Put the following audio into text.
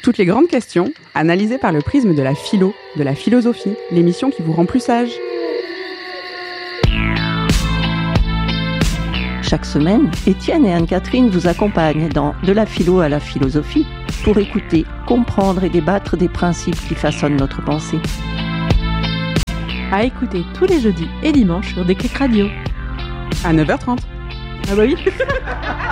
Toutes les grandes questions, analysées par le prisme de la philo, de la philosophie, l'émission qui vous rend plus sage. Chaque semaine, Étienne et Anne-Catherine vous accompagnent dans De la philo à la philosophie pour écouter, comprendre et débattre des principes qui façonnent notre pensée. À écouter tous les jeudis et dimanches sur Déclic Radio. À 9h30. Ah bah oui.